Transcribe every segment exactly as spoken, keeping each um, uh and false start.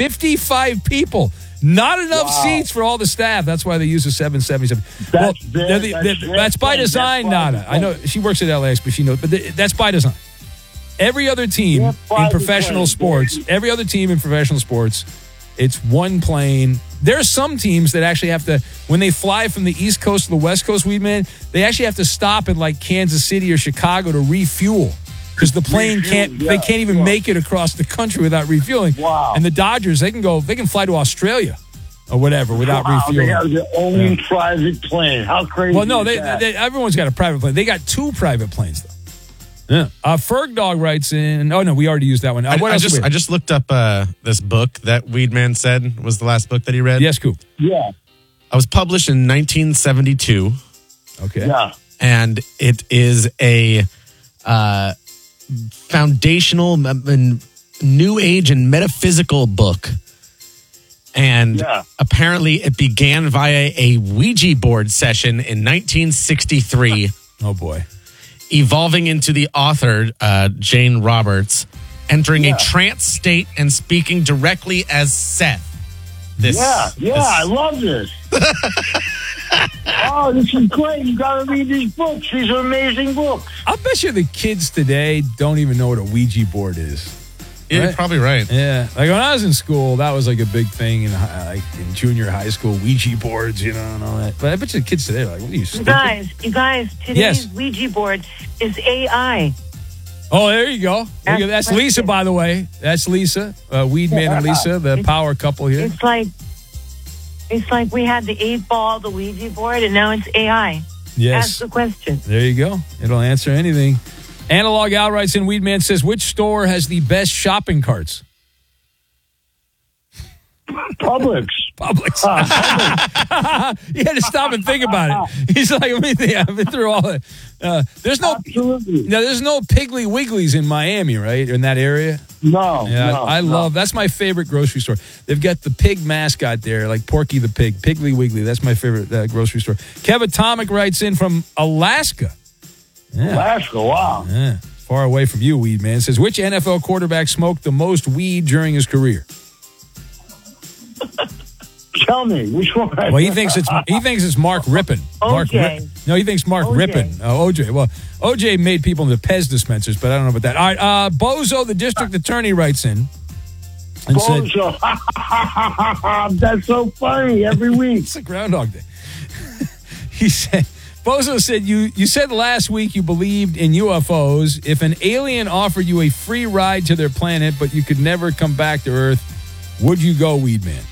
fifty-five people. Not enough Wow. seats for all the staff. That's why they use a seven seventy-seven. That's well, their- they're the- that's they're- their that's by plane. design, That's Nana. why I know she works at L A X, but she knows. But th- that's by design. Every other team Their in private professional plane, sports, baby. every other team in professional sports, it's one plane. There are some teams that actually have to, when they fly from the East Coast to the West Coast, we man, they actually have to stop at like Kansas City or Chicago to refuel. Because the plane Refuel, can't, yeah, they can't even wow. make it across the country without refueling. Wow. And the Dodgers, they can go, they can fly to Australia or whatever without Wow, refueling. they have their own private plane. How crazy Well, no, is they, that? they, everyone's got a private plane. They got two private planes, though. Yeah. Uh, Ferg Dog writes in. Oh no, we already used that one. Uh, I, what I else? just do we I have? just looked up uh, this book that Weedman said was the last book that he read. Yes, Coop. yeah, I was published in nineteen seventy-two, Okay. yeah. and it is a uh, foundational, m- m- new age and metaphysical book. And Yeah. apparently, it began via a Ouija board session in nineteen sixty-three. Oh boy. Evolving into the author, uh, Jane Roberts, entering Yeah. a trance state and speaking directly as Seth. This, Yeah, yeah, this- I love this. Oh, this is great. You got to read these books. These are amazing books. I'll bet you the kids today don't even know what a Ouija board is. You're Right? probably right. Yeah, like when I was in school, that was like a big thing in hi- like in junior high school, Ouija boards, you know, and all that. But I bet you the kids today are like, what are you, You stupid? guys, you guys, today's Yes. Ouija board is A I. Oh, there you go. There you go. That's That's Lisa, by the way. That's Lisa, uh, Weedman and Lisa, the power couple here. It's like it's like we had the eight ball, the Ouija board, and now it's A I. Ask Yes. the question. There you go. It'll answer anything. Analog Al writes in, Weedman says, which store has the best shopping carts? Publix. Publix. You had to stop and think about it. He's like, let me think. I've been through all that. Uh, there's no, Absolutely. now there's no Piggly Wigglies in Miami, right? In that area. No, Yeah, no, I no. love. That's my favorite grocery store. They've got the pig mascot there, like Porky the Pig, Piggly Wiggly. That's my favorite uh, grocery store. Kevin Tomic writes in from Alaska. Yeah, Alaska, wow. yeah, far away from you, weed man. Says, which N F L quarterback smoked the most weed during his career? Tell me, which one? Well, he thinks it's he thinks it's Mark Rippon. Mark O J. Rip- no, he thinks Mark O J. Rippon. Oh, O J. Well, O J made people into Pez dispensers, but I don't know about that. All right, uh, Bozo, the district attorney, writes in and said, Bozo. That's so funny every week. "It's a Groundhog Day." He said, Bozo said, "You you said last week you believed in U F Os. If an alien offered you a free ride to their planet, but you could never come back to Earth, would you go, Weed Man?"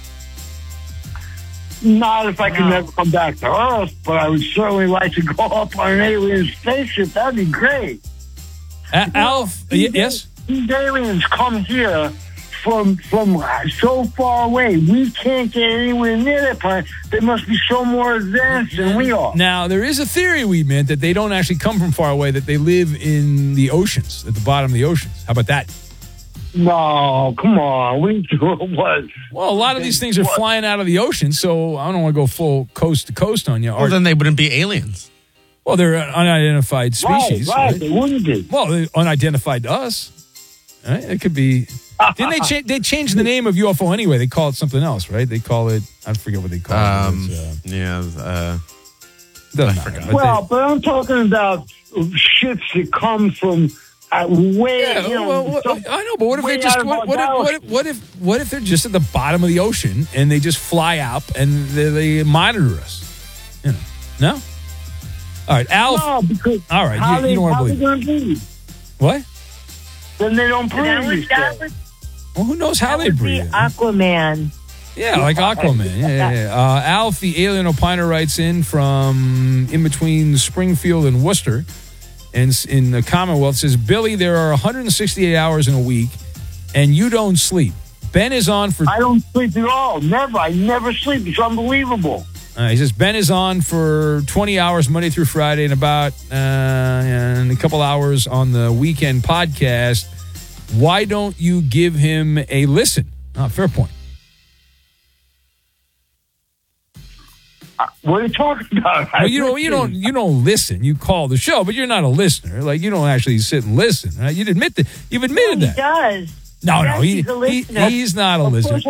Not if I could never come back to Earth, but I would certainly like to go up on an alien spaceship. That'd be great. A- Alf, y- yes. These aliens come here from from so far away. We can't get anywhere near that planet. They must be so more advanced than we are. Now, there is a theory, Weed Man, that they don't actually come from far away, that they live in the oceans, at the bottom of the oceans. How about that? No, come on. We what? Well, a lot of these things are flying out of the ocean, so I don't want to go full coast to coast on you. Well, Or- then they wouldn't be aliens. well, they're an unidentified species. Right, right. right? They wouldn't be. Well, they're unidentified to us. Right? It could be. Didn't they change? They changed the name of U F O anyway. They call it something else, right? They call it. I forget what they call Um, it. It's, uh, yeah. Uh, doesn't I matter. forgot. But Well, they- but I'm talking about ships that come from uh, way. Yeah, you know, well, what- some- I know, but what if way they just out of what, our what, if, what, if, what if what if they're just at the bottom of the ocean and they just fly up and they, they monitor us? You know, no. All right, Alf. No, because All right, how you- they, you don't wanna how believe they gonna breathe? What? Then they don't breathe. That you was, that say. was, Well, who knows how that they was the breathe? Aquaman. Yeah, like Aquaman. Yeah, yeah, yeah. Uh, Alf, the alien opiner, writes in from in between Springfield and Worcester, and s- in the Commonwealth, says, Billy, there are one hundred sixty-eight hours in a week, and you don't sleep. Ben is on for. I don't sleep at all. Never. I never sleep. It's unbelievable. Uh, he says Ben is on for twenty hours Monday through Friday, and about uh, and a couple hours on the weekend podcast. Why don't you give him a listen? Oh, fair point. What are you talking about? Well, you don't, you don't, you don't listen. You call the show, but you're not a listener. Like you don't actually sit and listen. Right? You'd admit that. You've admitted He that. does. No, Yes, no, he, he's a he listener. he's not a Of listener. course